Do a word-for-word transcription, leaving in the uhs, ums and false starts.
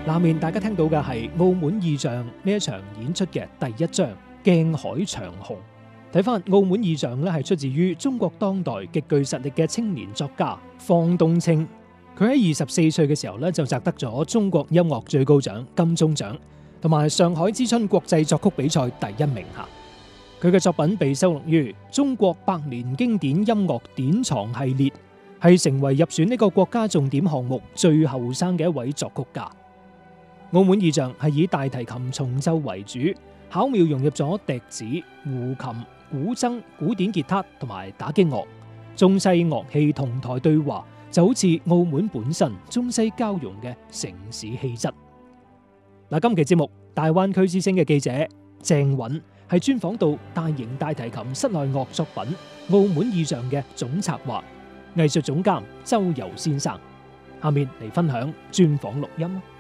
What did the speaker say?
下面大家聽到嘅係澳門意象呢一場演出嘅第一章鏡海長虹。睇翻澳門意象咧，係出自於中國當代極具實力嘅青年作家方東青。佢喺二十四歲嘅時候咧，就摘得咗中國音樂最高獎金鐘獎，同埋上海之春國際作曲比賽第一名吓。佢嘅作品被收錄於中國百年經典音樂典藏系列，係成為入選呢個國家重點項目最後生嘅一位作曲家。澳門意象係以大提琴重奏為主，巧妙融入咗笛子、胡琴、古箏、古典吉他同埋打擊樂，中西樂器同台對話，就好似澳門本身中西交融嘅城市氣質。嗱，今期節目大灣區之聲嘅記者鄭允係專訪到大型大提琴室內樂作品《澳門意象》嘅總策劃、藝術總監周游先生，下面嚟分享專訪錄音。